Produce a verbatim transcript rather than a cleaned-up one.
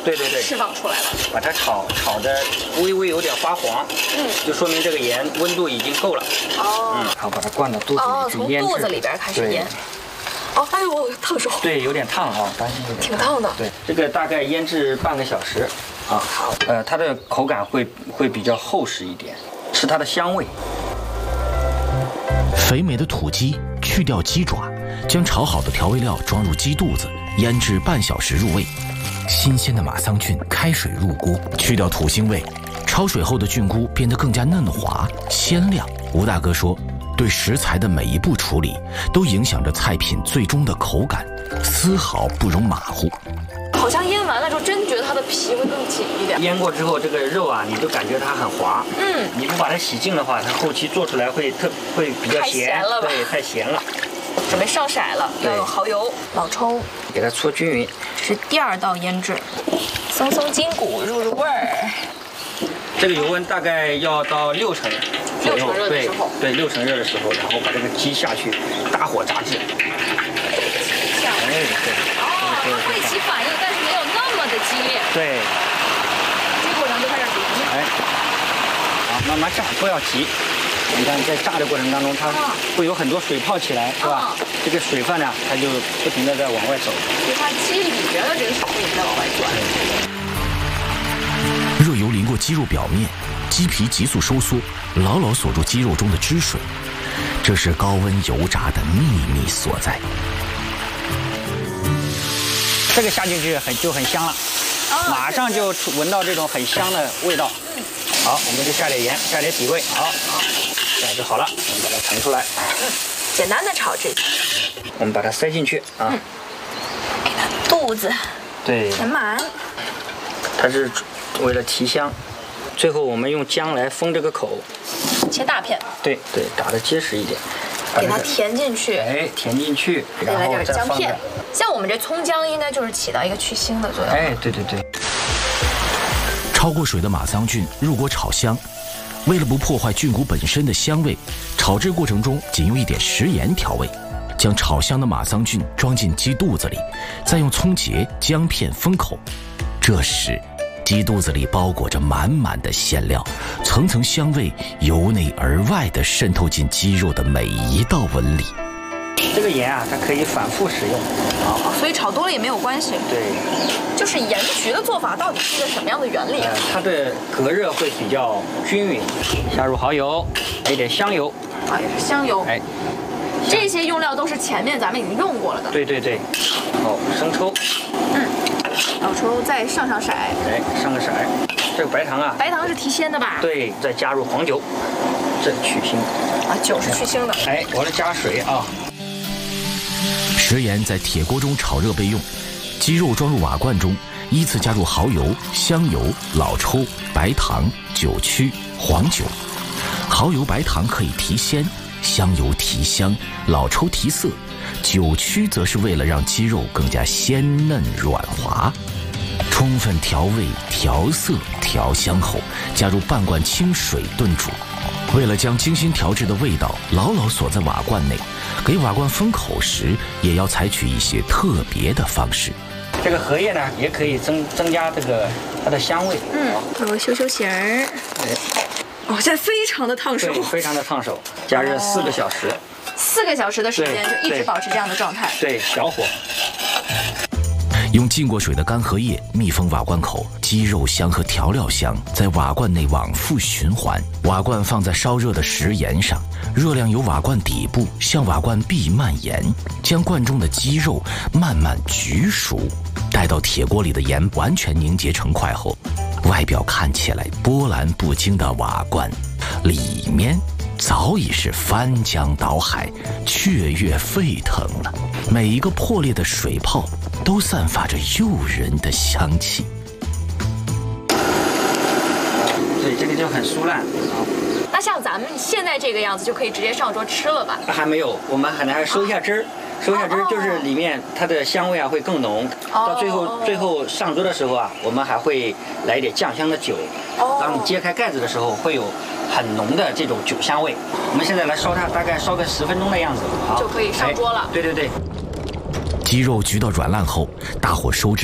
对对对， 释放出来了。 把它炒炒的微微有点发黄，嗯，就说明这个盐温度已经够了。哦，嗯，好，把它灌到肚子里去腌制。 哦，从肚子里边开始腌。哦，哎呦，烫手。对， 有点烫啊，担心有点。 挺烫的。 对，这个大概腌制半个小时啊。好，呃，它的口感会会比较厚实一点，是它的香味。 肥美的土鸡，去掉鸡爪，将炒好的调味料装入鸡肚子，腌制半小时入味。新鲜的马桑菌开水入锅，去掉土腥味，焯水后的菌菇变得更加嫩滑鲜亮。吴大哥说，对食材的每一步处理都影响着菜品最终的口感，丝毫不容马虎。 好像腌完了之后，真觉得它的皮会更紧一点。 腌过之后，这个肉啊，你就感觉它很滑。嗯，你不把它洗净的话，它后期做出来会特会比较咸。太咸了吧？ 对，太咸了。 准备上色了，要有蚝油、老抽， 给它搓均匀。 这是第二道腌制，松松筋骨，入入味儿。 这个油温大概要到六成左右， 六成热的时候， 对，六成热的时候，然后把这个鸡下去，大火炸制。 哎，对。哦，它会起反应，但是没有那么的激烈。 对。 这过程就开始淋。 哎，好，慢慢炸，不要急。你看，在炸的过程当中，它会有很多水泡起来，是吧？这个水分呢，它就不停的在往外走。 就它鸡里边的这个水分在往外转。 热油淋过鸡肉表面，鸡皮急速收缩，牢牢锁住鸡肉中的汁水。这是高温油炸的秘密所在。 这个下进去很就很香了，马上就闻到这种很香的味道。好，我们就下点盐，下点底味。好，这样就好了。我们把它盛出来。 简单的炒制。 我们把它塞进去啊。 给它肚子。 对。 填满。 它是为了提香。最后我们用姜来封这个口。 切大片。对对，打得结实一点。 给它填进去。 哎，填进去。 再来点姜片。像我们这葱姜应该就是起到一个去腥的作用。 哎，对对对。 焯过水的马桑菌入锅炒香，为了不破坏菌菇本身的香味，炒制过程中仅用一点食盐调味。将炒香的马桑菌装进鸡肚子里，再用葱节、姜片封口。这时，鸡肚子里包裹着满满的馅料，层层香味由内而外地渗透进鸡肉的每一道纹理。 这个盐啊，它可以反复使用， 哦，所以炒多了也没有关系。 对， 就是盐焗的做法到底是一个什么样的原理啊？ 呃、它的隔热会比较均匀。下入蚝油，来一点香油， 啊，也是香油。 哎， 这些用料都是前面咱们已经用过了的。 对对对。好，生抽。 嗯，老抽再上上色。 哎，上个色。这个白糖啊， 白糖是提鲜的吧？ 对，再加入黄酒，这去腥。 啊，酒是去腥的。 哎，我来加水啊。 食盐在铁锅中炒热备用，鸡肉装入瓦罐中，依次加入蚝油、香油、老抽、白糖、酒曲、黄酒。蚝油、白糖可以提鲜，香油提香，老抽提色，酒曲则是为了让鸡肉更加鲜嫩软滑。充分调味、调色、调香后，加入半罐清水炖煮。为了将精心调制的味道牢牢锁在瓦罐内，给瓦罐封口时也要采取一些特别的方式。 这个荷叶呢，也可以增增加这个它的香味。 嗯，我修修形儿。哦，现在非常的烫手。 对，非常的烫手。加热四个小时。 四个小时的时间就一直保持这样的状态。 对，小火。 用浸过水的干荷叶密封瓦罐口，鸡肉香和调料香在瓦罐内往复循环。瓦罐放在烧热的食盐上，热量由瓦罐底部向瓦罐壁蔓延，将罐中的鸡肉慢慢焗熟。待到铁锅里的盐完全凝结成块后，外表看起来波澜不惊的瓦罐，里面早已是翻江倒海，雀跃沸腾了。每一个破裂的水泡都散发着诱人的香气。 对，这个就很酥烂。 那像咱们现在这个样子，就可以直接上桌吃了吧？ 还没有，我们还还收一下汁儿。收一下汁儿，就是里面它的香味啊会更浓。到最后最后上桌的时候啊，我们还会来一点酱香的酒。当你揭开盖子的时候，会有很浓的这种酒香味。我们现在来烧它，大概烧个十分钟的样子，好， 就可以上桌了。 对对对。 鸡肉焗到软烂后，大火收至